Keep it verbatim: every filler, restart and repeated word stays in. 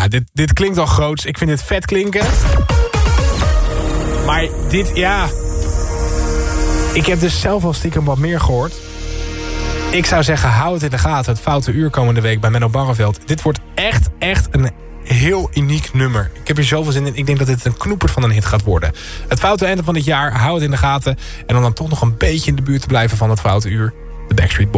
Ja, dit, dit klinkt al groots. Ik vind dit vet klinken. Maar dit, ja... Ik heb dus zelf al stiekem wat meer gehoord. Ik zou zeggen, hou het in de gaten. Het Foute Uur komende week bij Menno Barreveld. Dit wordt echt, echt een heel uniek nummer. Ik heb hier zoveel zin in. Ik denk dat dit een knoepert van een hit gaat worden. Het Foute Einde van dit jaar, hou het in de gaten. En om dan toch nog een beetje in de buurt te blijven van het Foute Uur. De Backstreet Boys.